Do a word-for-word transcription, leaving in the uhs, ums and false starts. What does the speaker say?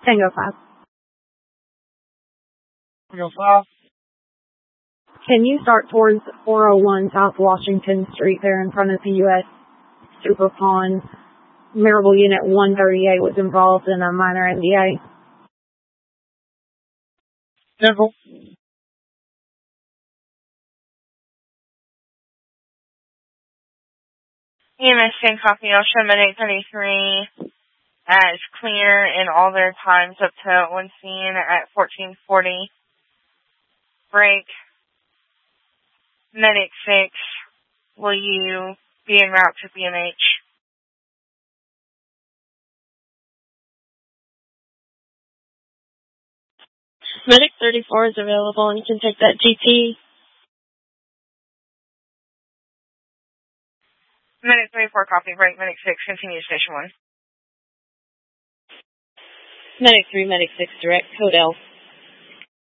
Tango five. Tango five. Can you start towards four oh one South Washington Street there in front of the U S Super Pond? Marable Unit one thirty-eight was involved in a minor N D A. Simple. E M S ten copy, Osha Medic thirty-three uh, is clear in all their times up to one scene at fourteen forty. Break. Medic six, will you be en route to B M H? Medic thirty-four is available and you can take that G P. Medic thirty-four copy, break. Medic six, continue station one. Medic three, Medic six, direct, code L.